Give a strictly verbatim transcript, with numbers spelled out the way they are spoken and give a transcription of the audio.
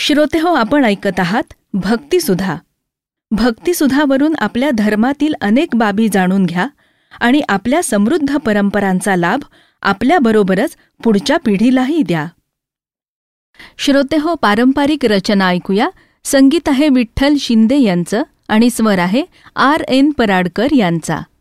श्रोतेहो, आपण ऐकत आहात भक्तिसुधा. भक्तिसुधावरून आपल्या धर्मातील अनेक बाबी जाणून घ्या आणि आपल्या समृद्ध परंपरांचा लाभ आपल्याबरोबरच पुढच्या पिढीलाही द्या. श्रोतेहो, पारंपरिक रचना ऐकूया. संगीत आहे विठ्ठल शिंदे यांचं आणि स्वर आहे आर एन पराडकर यांचा.